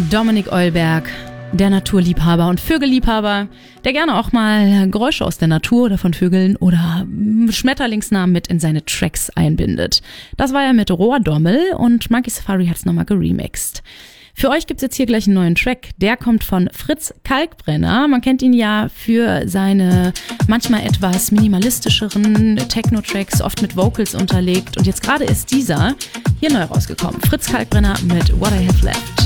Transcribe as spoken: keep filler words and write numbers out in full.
Dominik Eulberg, der Naturliebhaber und Vögelliebhaber, der gerne auch mal Geräusche aus der Natur oder von Vögeln oder Schmetterlingsnamen mit in seine Tracks einbindet. Das war ja mit Rohrdommel und Monkey Safari hat's nochmal geremixed. Für euch gibt's jetzt hier gleich einen neuen Track. Der kommt von Fritz Kalkbrenner. Man kennt ihn ja für seine manchmal etwas minimalistischeren Techno-Tracks, oft mit Vocals unterlegt. Und jetzt gerade ist dieser hier neu rausgekommen. Fritz Kalkbrenner mit What I Have Left.